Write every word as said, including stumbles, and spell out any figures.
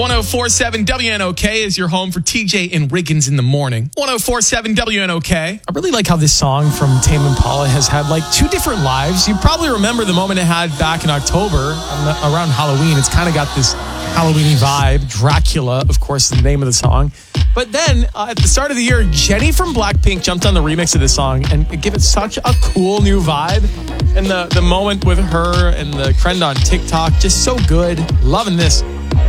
one oh four point seven W N O K is your home for T J and Riggins in the morning. one oh four point seven W N O K. I really like how this song from Tame Impala has had like two different lives. You probably remember the moment it had back in October around Halloween. It's kind of got this Halloween-y vibe. Dracula, of course, is the name of the song. But then uh, at the start of the year, Jenny from Blackpink jumped on the remix of this song and it gave it such a cool new vibe. And the, the moment with her and the trend on TikTok, just so good. Loving this.